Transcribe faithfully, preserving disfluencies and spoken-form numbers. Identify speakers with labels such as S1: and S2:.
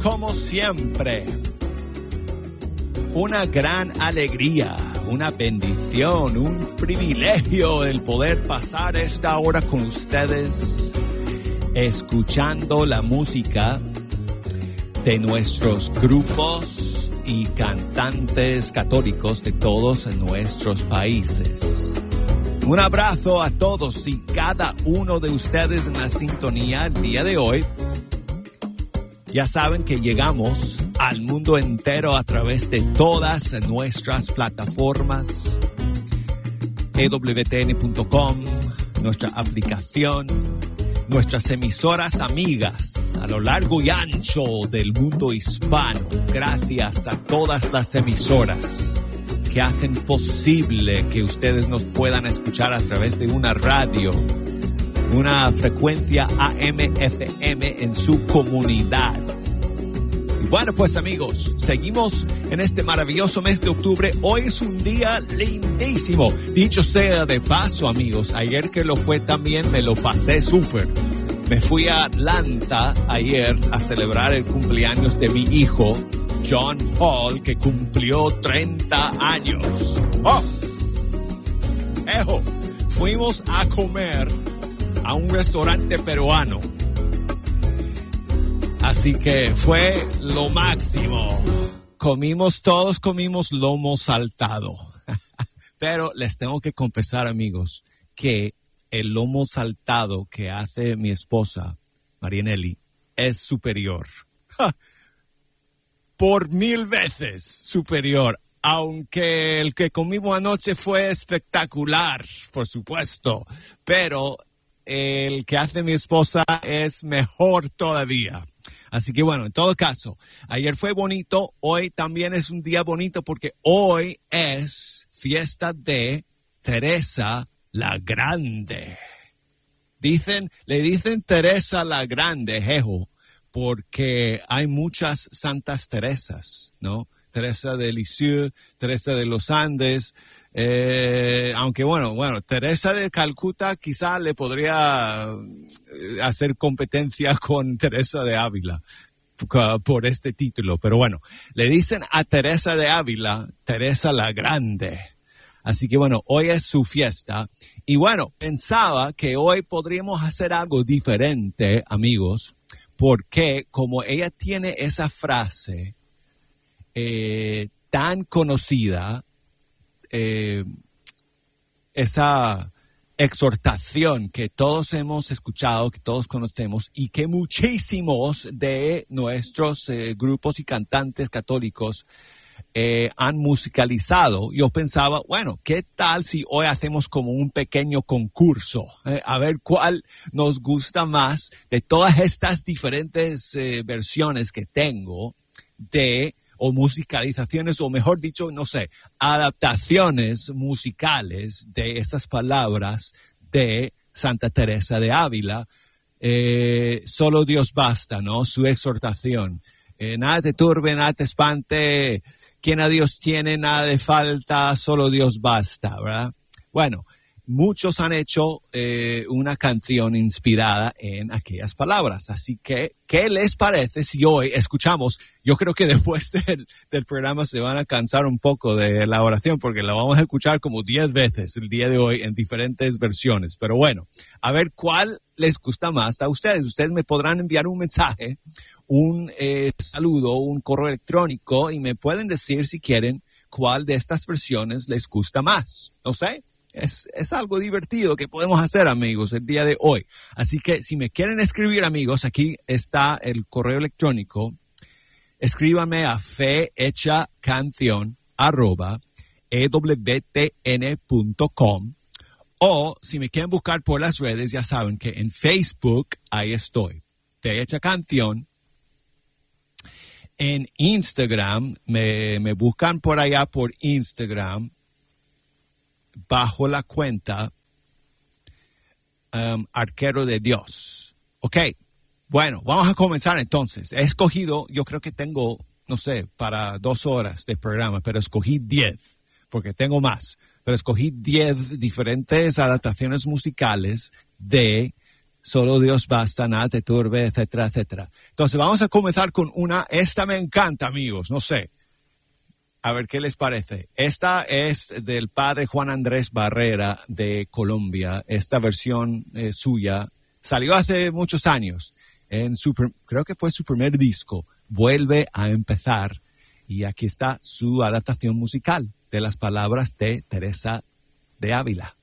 S1: como siempre, una gran alegría, una bendición, un privilegio el poder pasar esta hora con ustedes, escuchando la música de nuestros grupos y cantantes católicos de todos nuestros países. Un abrazo a todos y cada uno de ustedes en la sintonía el día de hoy. Ya saben que llegamos al mundo entero a través de todas nuestras plataformas, e w t n punto com, nuestra aplicación, nuestras emisoras amigas a lo largo y ancho del mundo hispano. Gracias a todas las emisoras que hacen posible que ustedes nos puedan escuchar a través de una radio, una frecuencia A M F M en su comunidad. Y bueno, pues amigos, seguimos en este maravilloso mes de octubre. Hoy es un día lindísimo. Dicho sea de paso, amigos, ayer que lo fue también me lo pasé súper. Me fui a Atlanta ayer a celebrar el cumpleaños de mi hijo, John Paul, que cumplió treinta años. ¡Oh! ¡Ejo! Fuimos a comer a un restaurante peruano. Así que fue lo máximo. Comimos, todos comimos lomo saltado. Pero les tengo que confesar, amigos, que el lomo saltado que hace mi esposa, Marianelli, es superior. ¡Ja! Por mil veces superior, aunque el que comimos anoche fue espectacular, por supuesto, pero el que hace mi esposa es mejor todavía. Así que bueno, en todo caso, ayer fue bonito, hoy también es un día bonito porque hoy es fiesta de Teresa la Grande. Dicen, le dicen Teresa la Grande, jejo, porque hay muchas Santas Teresas, ¿no? Teresa de Lisieux, Teresa de los Andes, eh, aunque bueno, bueno, Teresa de Calcuta quizá le podría hacer competencia con Teresa de Ávila por este título, pero bueno, le dicen a Teresa de Ávila, Teresa la Grande. Así que bueno, hoy es su fiesta y bueno, pensaba que hoy podríamos hacer algo diferente, amigos, porque como ella tiene esa frase eh, tan conocida, eh, esa exhortación que todos hemos escuchado, que todos conocemos y que muchísimos de nuestros eh, grupos y cantantes católicos eh, han musicalizado. Yo pensaba, bueno, ¿qué tal si hoy hacemos como un pequeño concurso? Eh, a ver cuál nos gusta más de todas estas diferentes eh, versiones que tengo de, o musicalizaciones, o mejor dicho, no sé, adaptaciones musicales de esas palabras de Santa Teresa de Ávila. Eh, solo Dios basta, ¿no? Su exhortación. Eh, nada te turbe, nada te espante. Quien a Dios tiene, nada de falta, solo Dios basta, ¿verdad? Bueno, muchos han hecho eh, una canción inspirada en aquellas palabras. Así que, ¿qué les parece si hoy escuchamos? Yo creo que después del, del programa se van a cansar un poco de la oración porque la vamos a escuchar como diez veces el día de hoy en diferentes versiones. Pero bueno, a ver cuál les gusta más a ustedes. Ustedes me podrán enviar un mensaje, un eh, saludo, un correo electrónico y me pueden decir si quieren cuál de estas versiones les gusta más. No sé. Es, es algo divertido que podemos hacer, amigos, el día de hoy. Así que si me quieren escribir, amigos, aquí está el correo electrónico. Escríbanme a fehechacanción arroba e w t n punto com o si me quieren buscar por las redes, ya saben que en Facebook ahí estoy, Fe Hecha Canción. En Instagram, me, me buscan por allá por Instagram, bajo la cuenta um, Arquero de Dios. Ok, bueno, vamos a comenzar entonces. He escogido, yo creo que tengo, no sé, para dos horas de programa, pero escogí diez, porque tengo más. Pero escogí diez diferentes adaptaciones musicales de solo Dios basta, nada te turbe, etcétera, etcétera. Entonces vamos a comenzar con una, esta me encanta, amigos, no sé. A ver qué les parece. Esta es del padre Juan Andrés Barrera de Colombia. Esta versión eh, suya salió hace muchos años. En su, creo que fue su primer disco. Vuelve a empezar. Y aquí está su adaptación musical de las palabras de Teresa de Ávila.